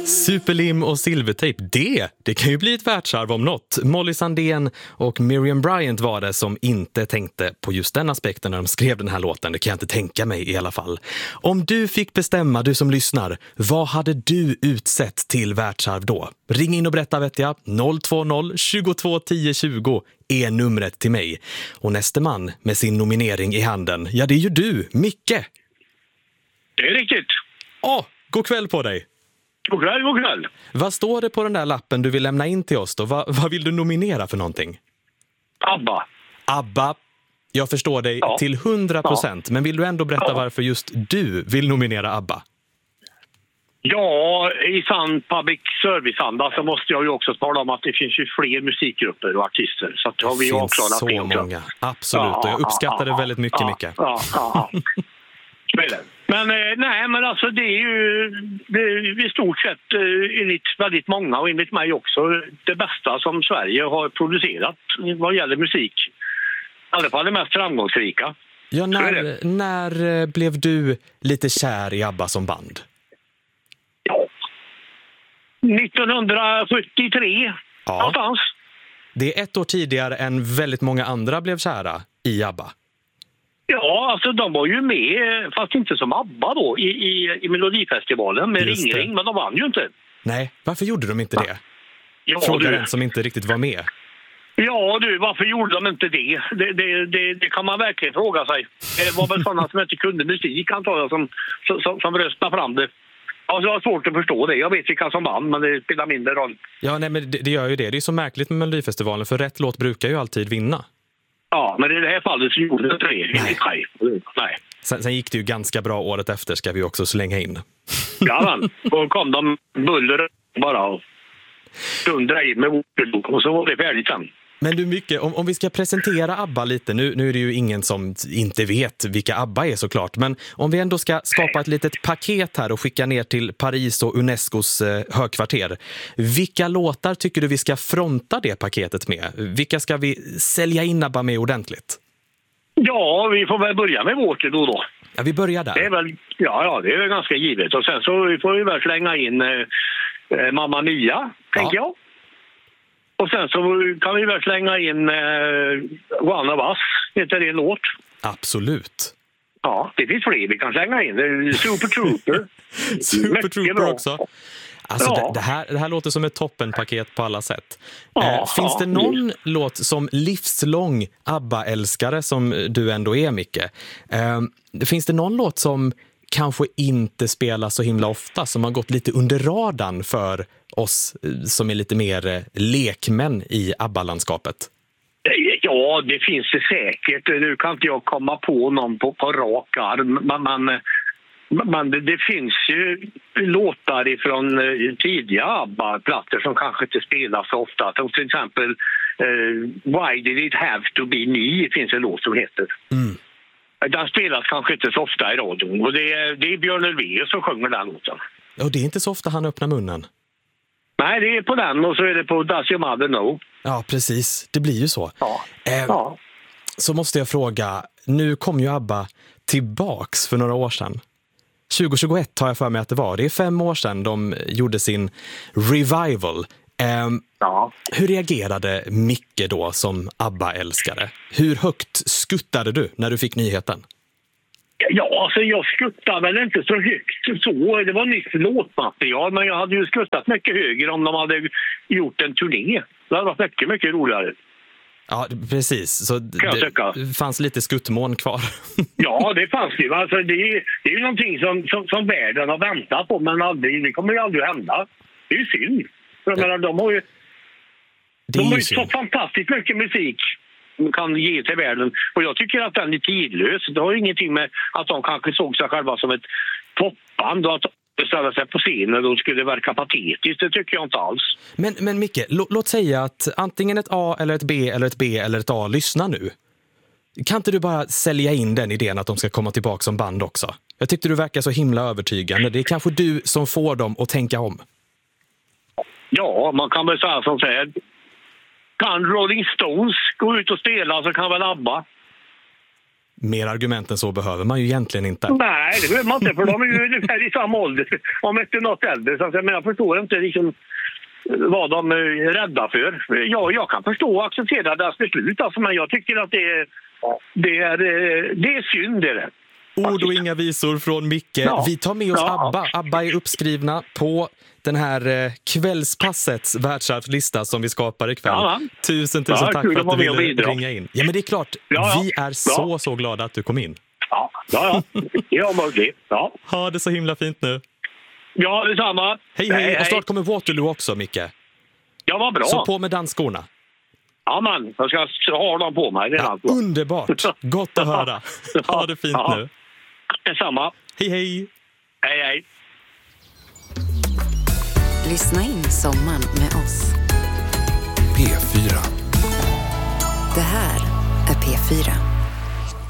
Superlim och silvertejp, det kan ju bli ett världsarv om något. Molly Sandén och Miriam Bryant var det som inte tänkte på just den aspekten när de skrev den här låten. Det kan jag inte tänka mig i alla fall. Om du fick bestämma, du som lyssnar, vad hade du utsett till världsarv då? Ring in och berätta, vet jag. 020 22 10 20 är numret till mig. Och nästa man med sin nominering i handen, ja, det är ju du, Micke. Det är riktigt. God kväll på dig. God kväll. Vad står det på den där lappen du vill lämna in till oss då? Vad vill du nominera för någonting? ABBA. Jag förstår dig till 100%. Men vill du ändå berätta varför just du vill nominera ABBA? Ja, i sann public service-anda så måste jag ju också tala om att det finns ju fler musikgrupper och artister. Så att har vi det finns så många. Absolut, och jag uppskattar det väldigt mycket, Micke. Ja. Men nej, men alltså det är ju i stort sett enligt väldigt många och enligt mig också det bästa som Sverige har producerat vad gäller musik. I alla fall det mest framgångsrika. Ja, när blev du lite kär i ABBA som band? Ja, 1973 någonstans. Det är ett år tidigare än väldigt många andra blev kära i ABBA. Ja, alltså de var ju med, fast inte som ABBA då, i Melodifestivalen med Ring, men de vann ju inte. Nej, varför gjorde de inte det? Ja, frågar den som inte riktigt var med. Ja du, varför gjorde de inte det? Det kan man verkligen fråga sig. Det var väl sådana som inte kunde musik, antar jag, som röstade fram det. Alltså jag har svårt att förstå det. Jag vet vilka som vann, men det spelar mindre roll. Ja, nej, men det gör ju det. Det är så märkligt med Melodifestivalen, för rätt låt brukar ju alltid vinna. Ja, men i det här fallet så gjorde det tre. Nej. Sen gick det ju ganska bra året efter, ska vi också slänga in. Ja, men. Och kom de buller bara och dundra in med Waterloo och så var det färdigt sen. Men du, Micke, om vi ska presentera ABBA lite, nu är det ju ingen som inte vet vilka ABBA är såklart, men om vi ändå ska skapa ett litet paket här och skicka ner till Paris och Unescos högkvarter. Vilka låtar tycker du vi ska fronta det paketet med? Vilka ska vi sälja in ABBA med ordentligt? Ja, vi får väl börja med Waterloo då. Ja, vi börjar där. Det är väl, ja, det är väl ganska givet. Och sen så får vi väl slänga in Mamma Mia, tänker jag. Och sen så kan vi väl slänga in One of Us, heter det en låt. Absolut. Ja, det finns fler vi kan slänga in. Super Trooper. Super Trooper också. Alltså det här låter som ett toppenpaket på alla sätt. Finns det någon låt som livslång ABBA-älskare som du ändå är, Micke? Finns det någon låt som kanske inte spelas så himla ofta, som har gått lite under radarn för oss som är lite mer lekmän i ABBA-landskapet? Ja, det finns det säkert. Nu kan inte jag komma på någon på rak arm. Men det finns ju låtar ifrån tidiga ABBA-plattor som kanske inte spelas så ofta. Som till exempel Why Did It Have To Be Me finns en låt som heter. Den spelas kanske inte så ofta i radion. Och det är Björn Ulvaeus som sjunger den låten. Och det är inte så ofta han öppnar munnen. Nej, det är på den och så är det på Does Your Mother Know. Ja, precis. Det blir ju så. Ja. Så måste jag fråga, nu kom ju ABBA tillbaks för några år sedan. 2021 har jag för mig att det var. Det är 5 år sedan de gjorde sin revival. Hur reagerade Micke då som ABBA-älskare? Hur högt skuttade du när du fick nyheten? Ja, alltså jag skuttade väl inte så högt så. Det var nytt låtmaterial, men jag hade ju skuttat mycket högre om de hade gjort en turné. Det hade varit mycket roligare. Ja, precis. Så det fanns lite skuttmån kvar. Ja, det fanns ju. Alltså, det är ju någonting som världen har väntat på, men det kommer ju aldrig hända. Det är ju synd. För menar, de har ju så fantastiskt mycket musik de kan ge till världen. Och jag tycker att den är tidlös. Det har ju ingenting med att de kanske såg sig själva som ett popband och att de ställde sig på scenen och skulle verka patetiskt. Det tycker jag inte alls. Men Micke, låt säga att antingen ett A eller ett B eller ett B eller ett A lyssnar nu. Kan inte du bara sälja in den idén att de ska komma tillbaka som band också? Jag tyckte du verkar så himla övertygande. Det är kanske du som får dem att tänka om. Ja, man kan väl säga som säger, kan Rolling Stones gå ut och spela så kan väl ABBA. Mer argument än så behöver man ju egentligen inte. Nej, det behöver man inte, för de är ju ungefär i samma ålder. Om inte något äldre. Så men jag förstår inte liksom vad de är rädda för. Ja, jag kan förstå och acceptera deras beslut. Alltså, men jag tycker att det är synd det. Ord och inga visor från Micke. Ja. Vi tar med oss ABBA. ABBA är uppskrivna på den här kvällspassets världsarvslista som vi skapar ikväll. Ja, tusen tack för att du ville ringa in. Ja, men det är klart. Ja. Vi är så glada att du kom in. Ja. Det är möjligt. Ja. Ha det så himla fint nu. Ja, detsamma. Hej. Och snart kommer Waterloo också, Micke. Ja, vad bra. Så på med dansskorna. Ja, man. Jag ska ha dem på mig. Underbart. Gott att höra. Ha det fint nu. Detsamma. Hej. Hej. Lyssna in sommaren med oss. P4. Det här är P4.